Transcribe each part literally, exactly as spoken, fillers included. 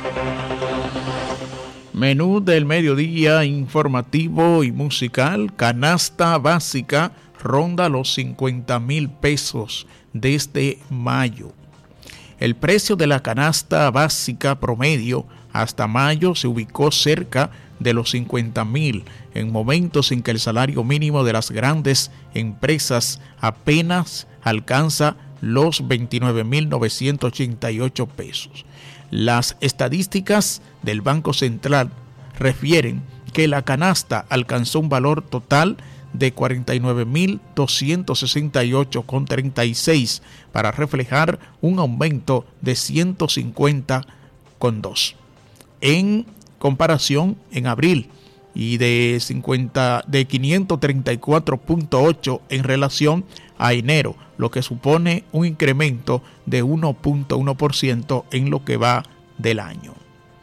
Menú del mediodía informativo y musical. Canasta básica ronda los cincuenta mil pesos desde mayo. El precio de la canasta básica promedio hasta mayo se ubicó cerca de los cincuenta mil, en momentos en que el salario mínimo de las grandes empresas apenas alcanza los veintinueve mil novecientos ochenta y ocho pesos. Las estadísticas del Banco Central refieren que la canasta alcanzó un valor total de cuarenta y nueve mil doscientos sesenta y ocho con treinta y seis para reflejar un aumento de ciento cincuenta con dos en comparación en abril y de cincuenta de quinientos treinta y cuatro punto ocho en relación a enero, lo que supone un incremento de uno punto uno por ciento en lo que va del año.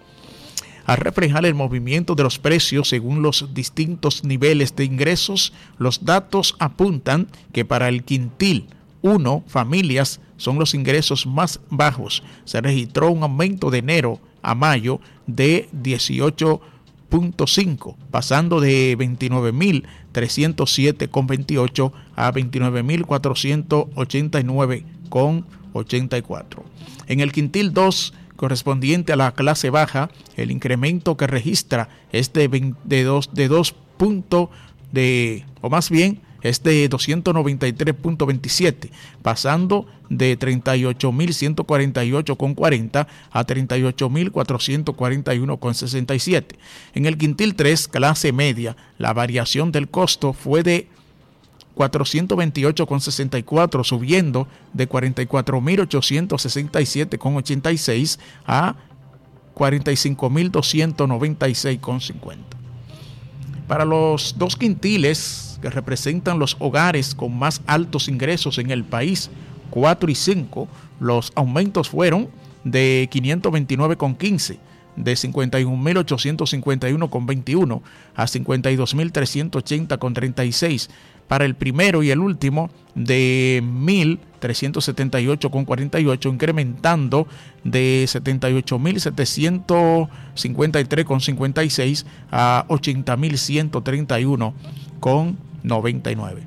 Al reflejar el movimiento de los precios según los distintos niveles de ingresos, los datos apuntan que para el quintil uno, familias, son los ingresos más bajos. Se registró un aumento de enero a mayo de dieciocho punto cinco, pasando de veintinueve mil trescientos siete con veintiocho a veintinueve mil cuatrocientos ochenta y nueve con ochenta y cuatro. En el quintil dos, correspondiente a la clase baja, el incremento que registra es de, veinte, de, dos, de dos puntos, de, o más bien, es de doscientos noventa y tres punto veintisiete, pasando de treinta y ocho mil ciento cuarenta y ocho con cuarenta a treinta y ocho mil cuatrocientos cuarenta y uno con sesenta y siete. En el quintil tres, clase media, la variación del costo fue de cuatrocientos veintiocho con sesenta y cuatro, subiendo de cuarenta y cuatro mil ochocientos sesenta y siete con ochenta y seis a cuarenta y cinco mil doscientos noventa y seis con cincuenta. Para los dos quintiles que representan los hogares con más altos ingresos en el país, cuatro y cinco, los aumentos fueron de quinientos veintinueve con quince, de cincuenta y un mil ochocientos cincuenta y uno con veintiuno a cincuenta y dos mil trescientos ochenta con treinta y seis. Para el primero y el último, de mil trescientos setenta y ocho con cuarenta y ocho, incrementando de setenta y ocho mil setecientos cincuenta y tres con cincuenta y seis a ochenta mil ciento treinta y uno con noventa y nueve.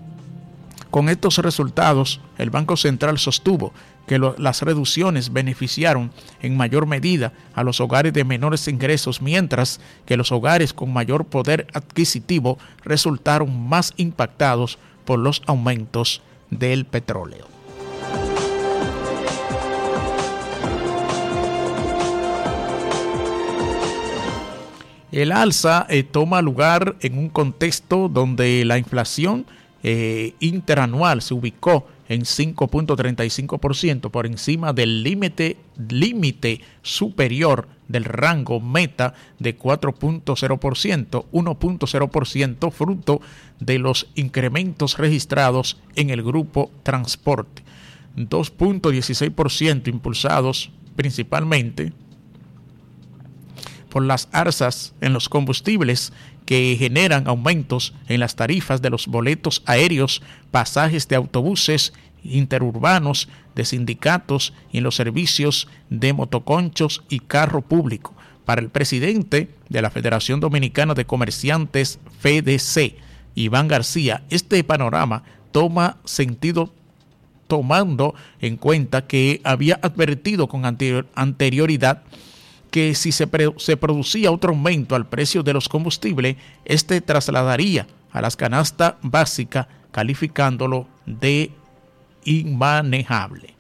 Con estos resultados, el Banco Central sostuvo que lo, las reducciones beneficiaron en mayor medida a los hogares de menores ingresos, mientras que los hogares con mayor poder adquisitivo resultaron más impactados por los aumentos del petróleo. El alza eh, toma lugar en un contexto donde la inflación eh, interanual se ubicó en cinco punto treinta y cinco por ciento, por encima del límite límite superior del rango meta de cuatro punto cero por ciento, uno punto cero por ciento, fruto de los incrementos registrados en el grupo transporte, dos punto dieciséis por ciento impulsados principalmente por las alzas en los combustibles que generan aumentos en las tarifas de los boletos aéreos, pasajes de autobuses interurbanos, de sindicatos y en los servicios de motoconchos y carro público. Para el presidente de la Federación Dominicana de Comerciantes, F E D C, Iván García, este panorama toma sentido tomando en cuenta que había advertido con anterior, anterioridad que si se, pre, se producía otro aumento al precio de los combustibles, este trasladaría a las canastas básicas, calificándolo de inmanejable.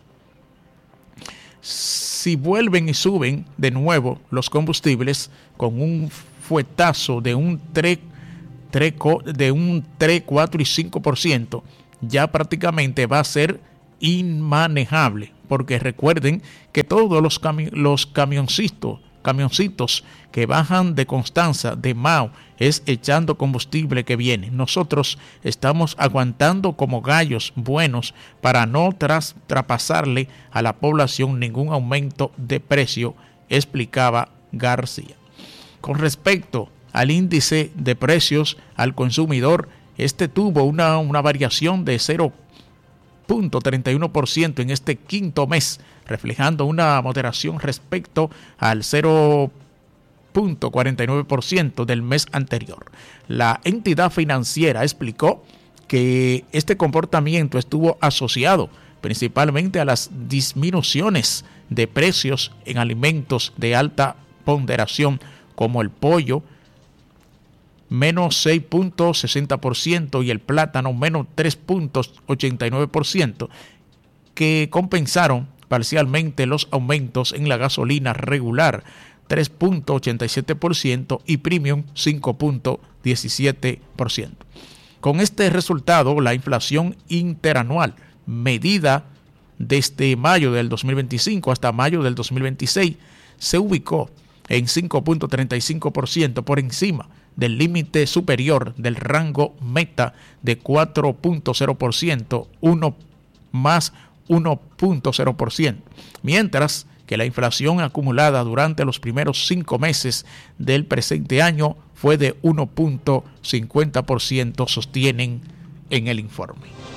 Si vuelven y suben de nuevo los combustibles con un fuetazo de un tres, de un tres, cuatro y cinco por ciento, ya prácticamente va a ser inmanejable, porque recuerden que todos los, cami- los camioncitos, camioncitos que bajan de Constanza, de Mao, es echando combustible que viene. Nosotros estamos aguantando como gallos buenos para no tras, traspasarle a la población ningún aumento de precio, explicaba García. Con respecto al índice de precios al consumidor, este tuvo una, una variación de cero punto treinta y uno por ciento en este quinto mes, reflejando una moderación respecto al cero punto cuarenta y nueve por ciento del mes anterior. La entidad financiera explicó que este comportamiento estuvo asociado principalmente a las disminuciones de precios en alimentos de alta ponderación como el pollo, menos seis punto sesenta por ciento, y el plátano, menos tres punto ochenta y nueve por ciento, que compensaron parcialmente los aumentos en la gasolina regular, tres punto ochenta y siete por ciento, y premium, cinco punto diecisiete por ciento. Con este resultado, la inflación interanual, medida desde mayo del dos mil veinticinco hasta mayo del dos mil veintiséis, se ubicó en cinco punto treinta y cinco por ciento, por encima del límite superior del rango meta de cuatro punto cero por ciento, uno más uno punto cero por ciento, mientras que la inflación acumulada durante los primeros cinco meses del presente año fue de uno punto cincuenta por ciento, sostienen en el informe.